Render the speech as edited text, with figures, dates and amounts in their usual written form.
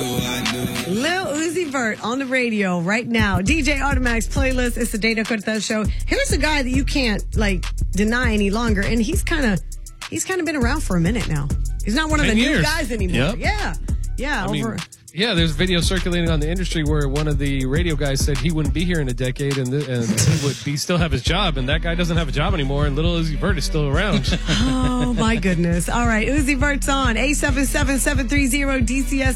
Lil Uzi Vert on the radio right now. DJ Automatic's playlist. It's the Dana Cortez Show. Here's a guy that you can't deny any longer, and he's kind of been around for a minute now. He's not one of the new guys anymore. Yep. Yeah. Yeah, there's video circulating on the industry where one of the radio guys said he wouldn't be here in a decade and he would still have his job, and that guy doesn't have a job anymore, and little Uzi Vert is still around. Oh, my goodness. All right, Uzi Vert's on. 877-730-DCS.